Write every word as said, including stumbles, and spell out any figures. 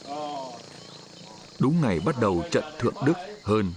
Đúng ngày bắt đầu trận Thượng Đức hơn